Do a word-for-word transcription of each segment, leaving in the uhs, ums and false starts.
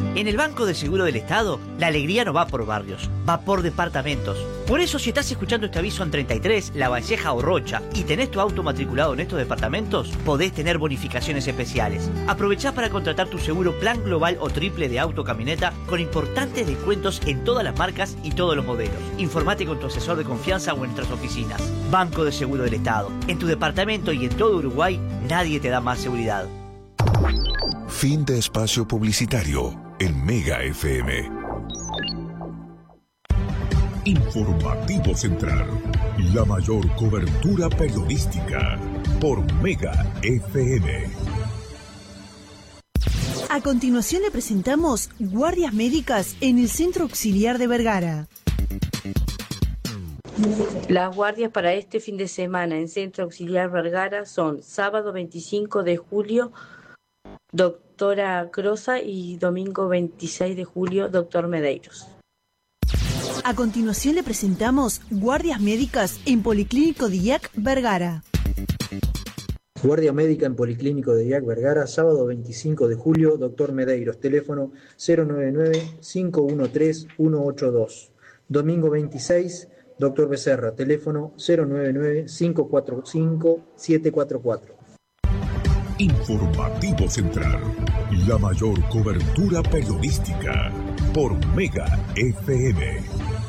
En el Banco de Seguro del Estado, la alegría no va por barrios, va por departamentos. Por eso, si estás escuchando este aviso en treinta y tres, La Valleja o Rocha y tenés tu auto matriculado en estos departamentos, podés tener bonificaciones especiales. Aprovechá para contratar tu seguro plan global o triple de auto camioneta con importantes descuentos en todas las marcas y todos los modelos. Informate con tu asesor de confianza o en nuestras oficinas. Banco de Seguro del Estado. En tu departamento y en todo Uruguay, nadie te da más seguridad. Fin de espacio publicitario en Mega F M. Informativo Central, la mayor cobertura periodística por Mega F M. A continuación le presentamos guardias médicas en el Centro Auxiliar de Vergara. Las guardias para este fin de semana en Centro Auxiliar Vergara son sábado veinticinco de julio, doctora Crosa, y domingo veintiséis de julio, doctor Medeiros. A continuación le presentamos guardias médicas en Policlínico de I A C Vergara. Guardia médica en Policlínico de I A C Vergara, sábado veinticinco de julio, doctor Medeiros, teléfono cero nueve nueve, cinco uno tres, uno ocho dos. Domingo veintiséis, doctor Becerra, teléfono cero nueve nueve, cinco cuatro cinco, siete cuatro cuatro. Informativo Central, la mayor cobertura periodística por Mega F M.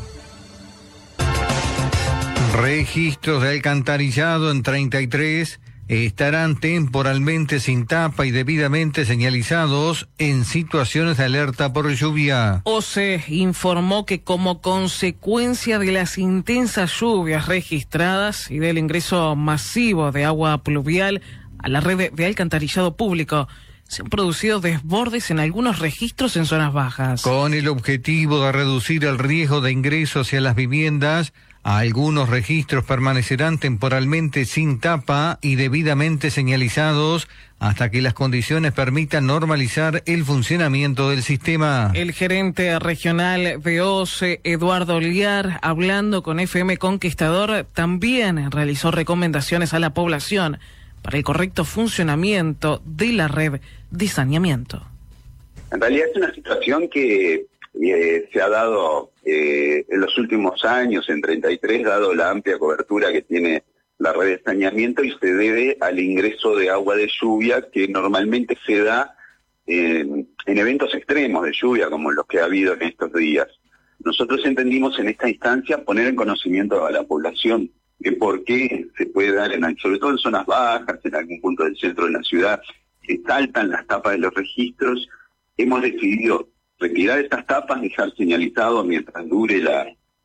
Registros de alcantarillado en treinta y tres estarán temporalmente sin tapa y debidamente señalizados en situaciones de alerta por lluvia. OCE informó que como consecuencia de las intensas lluvias registradas y del ingreso masivo de agua pluvial a la red de alcantarillado público, se han producido desbordes en algunos registros en zonas bajas. Con el objetivo de reducir el riesgo de ingreso hacia las viviendas, algunos registros permanecerán temporalmente sin tapa y debidamente señalizados hasta que las condiciones permitan normalizar el funcionamiento del sistema. El gerente regional de OCE, Eduardo Liar, hablando con F M Conquistador, también realizó recomendaciones a la población para el correcto funcionamiento de la red de saneamiento. En realidad es una situación que eh, se ha dado eh, en los últimos años, en treinta y tres, dado la amplia cobertura que tiene la red de saneamiento, y se debe al ingreso de agua de lluvia que normalmente se da en, en eventos extremos de lluvia como los que ha habido en estos días. Nosotros entendimos en esta instancia poner en conocimiento a la población de por qué se puede dar, en, sobre todo en zonas bajas, en algún punto del centro de la ciudad, que saltan las tapas de los registros. Hemos decidido retirar estas tapas, dejar señalizado mientras dure la,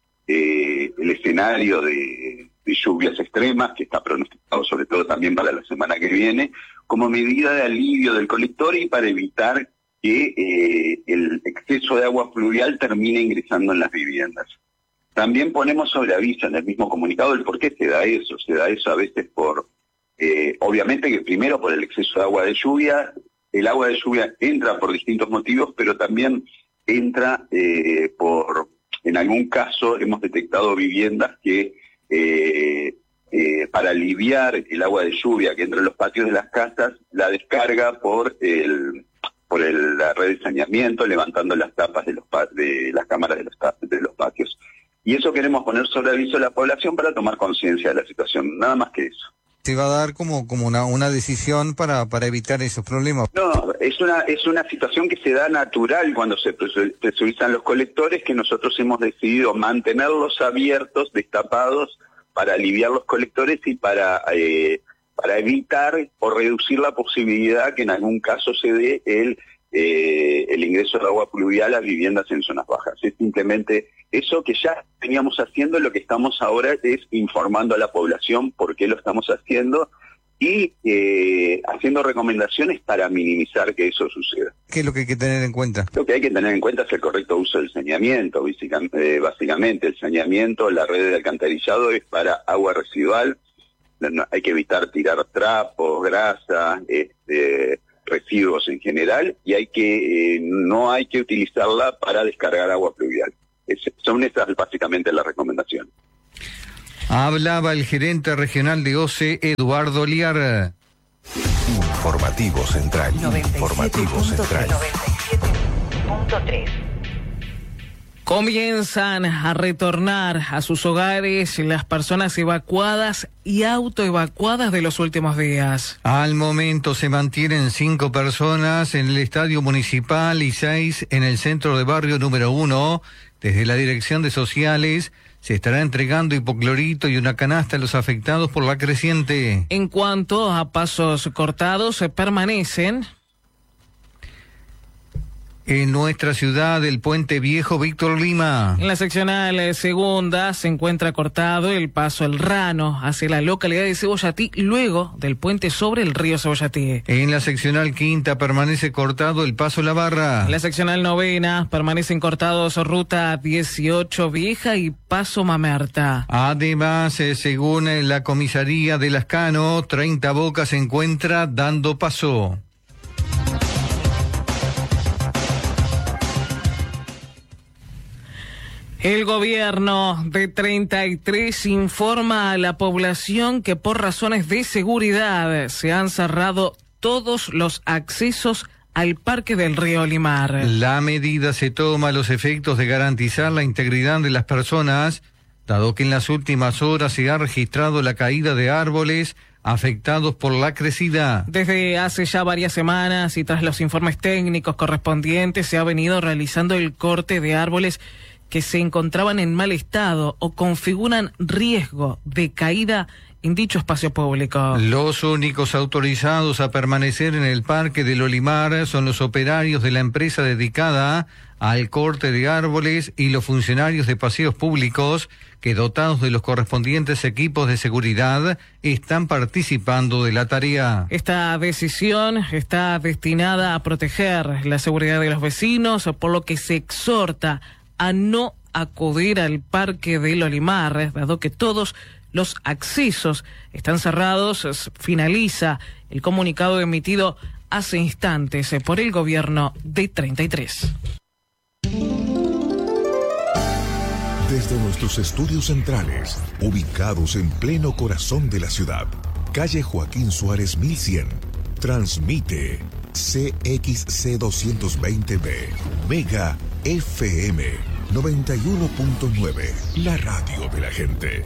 eh, el escenario de, de lluvias extremas, que está pronosticado sobre todo también para la semana que viene, como medida de alivio del colector y para evitar que eh, el exceso de agua pluvial termine ingresando en las viviendas. También ponemos sobre aviso en el mismo comunicado el por qué se da eso. Se da eso a veces por, eh, obviamente que primero por el exceso de agua de lluvia. El agua de lluvia entra por distintos motivos, pero también entra eh, por, en algún caso hemos detectado viviendas que eh, eh, para aliviar el agua de lluvia que entra en los patios de las casas, la descarga por el por el, la red de saneamiento, levantando las tapas de, los, de las cámaras de los, de los patios. Y eso queremos poner sobre aviso a la población para tomar conciencia de la situación, nada más que eso. ¿Se va a dar como, como una, una decisión para, para evitar esos problemas? No, es una, es una situación que se da natural cuando se presurizan los colectores, que nosotros hemos decidido mantenerlos abiertos, destapados, para aliviar los colectores y para, eh, para evitar o reducir la posibilidad que en algún caso se dé el, eh, el ingreso de agua pluvial a viviendas en zonas bajas. Es simplemente eso que ya veníamos haciendo. Lo que estamos ahora es informando a la población por qué lo estamos haciendo y eh, haciendo recomendaciones para minimizar que eso suceda. ¿Qué es lo que hay que tener en cuenta? Lo que hay que tener en cuenta es el correcto uso del saneamiento. Básicamente el saneamiento, la red de alcantarillado es para agua residual. Hay que evitar tirar trapos, grasa, este, residuos en general, y hay que eh, no hay que utilizarla para descargar agua pluvial. Es, son estas básicamente las recomendaciones. Hablaba el gerente regional de OCE, Eduardo Liar. Informativo Central. Informativo Central. punto tres. Comienzan a retornar a sus hogares las personas evacuadas y autoevacuadas de los últimos días. Al momento se mantienen cinco personas en el estadio municipal y seis en el centro de barrio número uno. Desde la Dirección de Sociales se estará entregando hipoclorito y una canasta a los afectados por la creciente. En cuanto a pasos cortados, permanecen en nuestra ciudad el Puente Viejo Víctor Lima. En la seccional segunda se encuentra cortado el paso El Rano hacia la localidad de Cebollatí, luego del puente sobre el río Cebollatí. En la seccional quinta permanece cortado el paso La Barra. En la seccional novena permanecen cortados ruta dieciocho Vieja y paso Mamerta. Además, eh, según la comisaría de Lascano, treinta Bocas se encuentra dando paso. El gobierno de treinta y tres informa a la población que por razones de seguridad se han cerrado todos los accesos al Parque del Río Limar. La medida se toma a los efectos de garantizar la integridad de las personas, dado que en las últimas horas se ha registrado la caída de árboles afectados por la crecida. Desde hace ya varias semanas y tras los informes técnicos correspondientes se ha venido realizando el corte de árboles que se encontraban en mal estado o configuran riesgo de caída en dicho espacio público. Los únicos autorizados a permanecer en el Parque del Olimar son los operarios de la empresa dedicada al corte de árboles y los funcionarios de paseos públicos que, dotados de los correspondientes equipos de seguridad, están participando de la tarea. Esta decisión está destinada a proteger la seguridad de los vecinos, por lo que se exhorta a no acudir al Parque del Olimar, dado que todos los accesos están cerrados. Finaliza el comunicado emitido hace instantes por el gobierno de treinta y tres. Desde nuestros estudios centrales, ubicados en pleno corazón de la ciudad, calle Joaquín Suárez mil cien, transmite C X C doscientos veinte B, Mega F M noventa y uno punto nueve, la radio de la gente.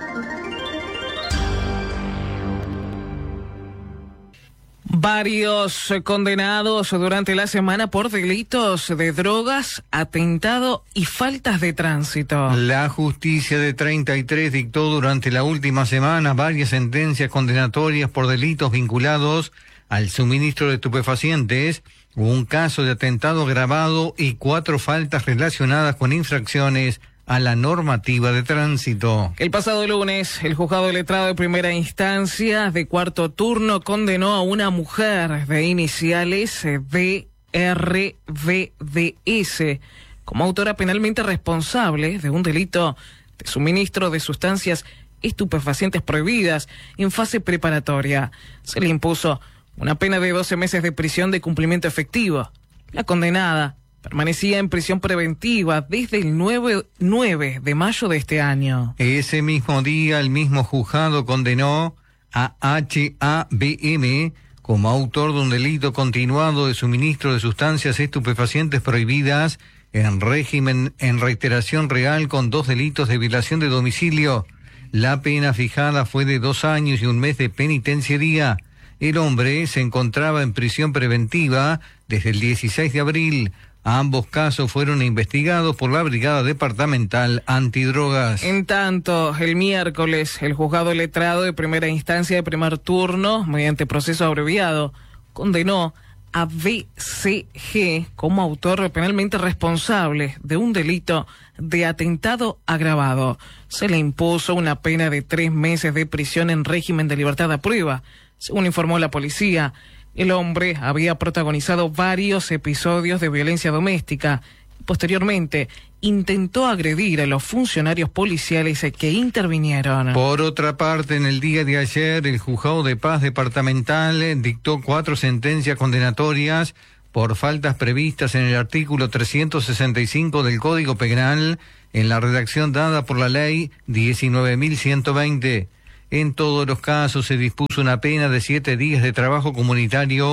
Varios condenados durante la semana por delitos de drogas, atentado y faltas de tránsito. La justicia de treinta y tres dictó durante la última semana varias sentencias condenatorias por delitos vinculados al suministro de estupefacientes, un caso de atentado agravado y cuatro faltas relacionadas con infracciones a la normativa de tránsito. El pasado lunes, el juzgado letrado de primera instancia de cuarto turno condenó a una mujer de iniciales D R V D S como autora penalmente responsable de un delito de suministro de sustancias estupefacientes prohibidas en fase preparatoria. Se le impuso una pena de doce meses de prisión de cumplimiento efectivo. La condenada permanecía en prisión preventiva desde el nueve de mayo de este año. Ese mismo día, el mismo juzgado condenó a H A B M como autor de un delito continuado de suministro de sustancias estupefacientes prohibidas en régimen en reiteración real con dos delitos de violación de domicilio. La pena fijada fue de dos años y un mes de penitenciaría. El hombre se encontraba en prisión preventiva desde el dieciséis de abril. Ambos casos fueron investigados por la Brigada Departamental Antidrogas. En tanto, el miércoles, el juzgado letrado de primera instancia de primer turno, mediante proceso abreviado, condenó a B C G como autor penalmente responsable de un delito de atentado agravado. Se le impuso una pena de tres meses de prisión en régimen de libertad a prueba. Según informó la policía, el hombre había protagonizado varios episodios de violencia doméstica. Posteriormente, intentó agredir a los funcionarios policiales que intervinieron. Por otra parte, en el día de ayer, el Juzgado de Paz Departamental dictó cuatro sentencias condenatorias por faltas previstas en el artículo trescientos sesenta y cinco del Código Penal, en la redacción dada por la Ley diecinueve mil ciento veinte. En todos los casos se dispuso una pena de siete días de trabajo comunitario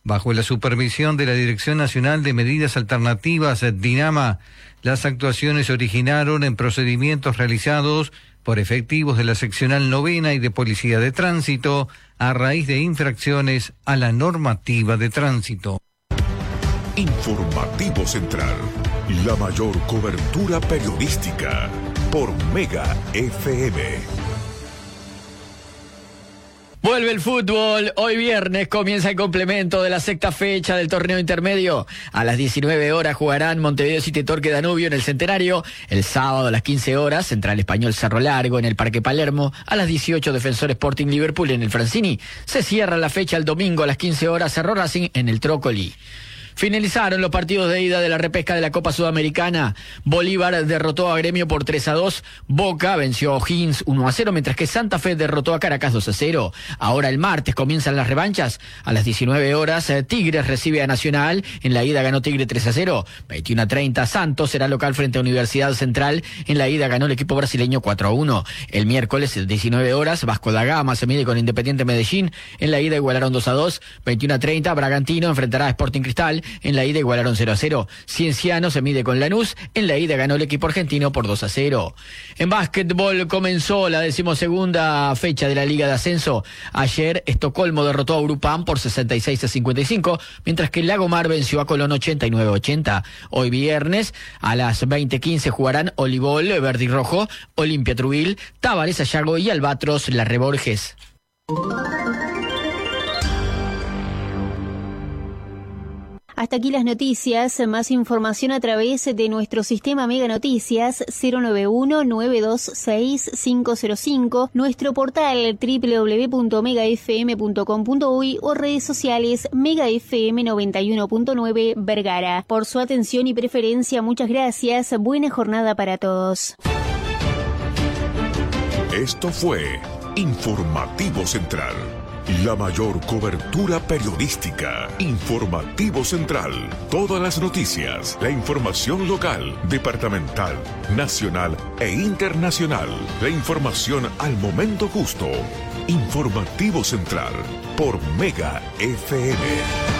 Bajo la supervisión de la Dirección Nacional de Medidas Alternativas, DINAMA, las actuaciones se originaron en procedimientos realizados por efectivos de la seccional novena y de Policía de Tránsito a raíz de infracciones a la normativa de tránsito. Informativo Central, la mayor cobertura periodística por Mega F M. Vuelve el fútbol. Hoy viernes comienza el complemento de la sexta fecha del torneo intermedio. A las diecinueve horas jugarán Montevideo City Torque Danubio en el Centenario. El sábado a las quince horas, Central Español Cerro Largo en el Parque Palermo. A las dieciocho, Defensor Sporting Liverpool en el Francini. Se cierra la fecha el domingo a las quince horas, Cerro Racing en el Trócoli. Finalizaron los partidos de ida de la repesca de la Copa Sudamericana. Bolívar derrotó a Gremio por tres a dos. Boca venció a O'Higgins uno a cero, mientras que Santa Fe derrotó a Caracas dos a cero. Ahora el martes comienzan las revanchas. A las diecinueve horas, Tigres recibe a Nacional. En la ida ganó Tigre tres a cero. veintiuno a treinta, Santos será local frente a Universidad Central. En la ida ganó el equipo brasileño cuatro a uno. El miércoles, diecinueve horas, Vasco da Gama se mide con Independiente Medellín. En la ida igualaron dos a dos. veintiuno a treinta, Bragantino enfrentará a Sporting Cristal. En la ida igualaron cero a cero. Cienciano se mide con Lanús. En la ida ganó el equipo argentino por dos a cero. En básquetbol comenzó la decimosegunda fecha de la Liga de Ascenso. Ayer Estocolmo derrotó a Urupán por sesenta y seis a cincuenta y cinco, mientras que Lagomar venció a Colón ochenta y nueve a ochenta. Hoy viernes a las veinte quince jugarán Olivol, Verde y Rojo, Olimpia Trubil, Tabarés Ayago y Albatros Larre Borges. Hasta aquí las noticias. Más información a través de nuestro sistema Mega Noticias cero nueve uno, nueve dos seis, cinco cero cinco, nuestro portal doble u doble u doble u punto mega f m punto com punto uy o redes sociales Mega F M noventa y uno punto nueve Vergara. Por su atención y preferencia, muchas gracias. Buena jornada para todos. Esto fue Informativo Central. La mayor cobertura periodística. Informativo Central. Todas las noticias, la información local, departamental, nacional e internacional. La información al momento justo. Informativo Central por Mega F M.